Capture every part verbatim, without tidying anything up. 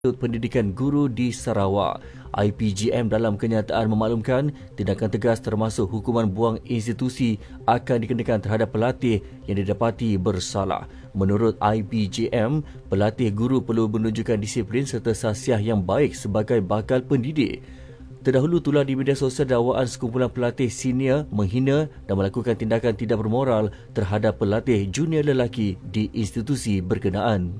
Pendidikan Guru di Sarawak. I P G M dalam kenyataan memaklumkan tindakan tegas termasuk hukuman buang institusi akan dikenakan terhadap pelatih yang didapati bersalah. Menurut I P G M, pelatih guru perlu menunjukkan disiplin serta sasiah yang baik sebagai bakal pendidik. Terdahulu tular di media sosial dakwaan sekumpulan pelatih senior menghina dan melakukan tindakan tidak bermoral terhadap pelatih junior lelaki di institusi berkenaan.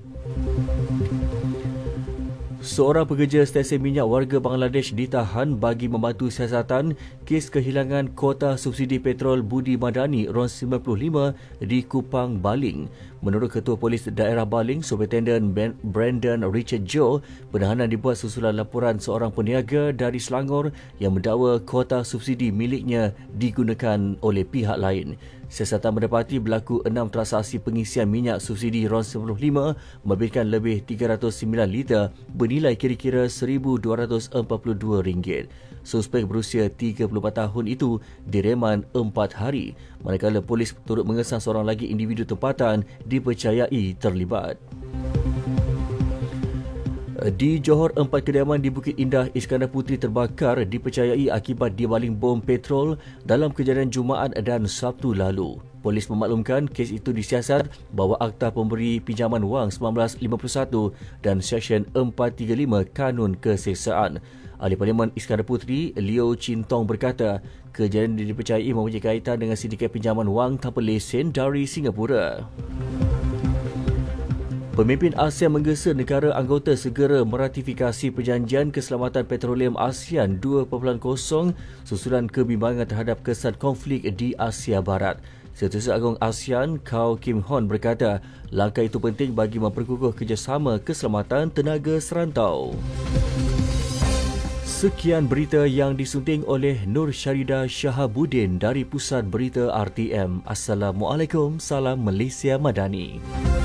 Seorang pekerja stesen minyak warga Bangladesh ditahan bagi membantu siasatan kes kehilangan kuota subsidi petrol Budi Madani R O N sembilan puluh lima di Kupang, Baling. Menurut Ketua Polis Daerah Baling, Superintendent Brandon Richard Joe, penahanan dibuat susulan laporan seorang peniaga dari Selangor yang mendakwa kuota subsidi miliknya digunakan oleh pihak lain. Siasatan mendapati berlaku enam transaksi pengisian minyak subsidi R O N sembilan puluh lima melebihkan lebih tiga ratus sembilan liter bernilai kira-kira seribu dua ratus empat puluh dua ringgit. Suspek berusia tiga puluh empat tahun itu direman empat hari, manakala polis turut mengesan seorang lagi individu tempatan dipercayai terlibat. Di Johor, empat kediaman di Bukit Indah, Iskandar Puteri terbakar dipercayai akibat dibaling bom petrol dalam kejadian Jumaat dan Sabtu lalu. Polis memaklumkan kes itu disiasat bawah Akta Pemberi Pinjaman Wang seribu sembilan ratus lima puluh satu dan Seksyen empat tiga lima Kanun Keseksaan. Ahli Parlimen Iskandar Puteri, Leo Chin Tong berkata, kejadian dipercayai mempunyai kaitan dengan sindiket pinjaman wang tanpa lesen dari Singapura. Pemimpin ASEAN menggesa negara anggota segera meratifikasi Perjanjian Keselamatan Petroleum ASEAN dua titik kosong susulan kebimbangan terhadap kesan konflik di Asia Barat. Setiausaha Agung ASEAN, Kao Kim Hon berkata, langkah itu penting bagi memperkukuh kerjasama keselamatan tenaga serantau. Sekian berita yang disunting oleh Nur Syarida Shahabuddin dari Pusat Berita R T M. Assalamualaikum, salam Malaysia Madani.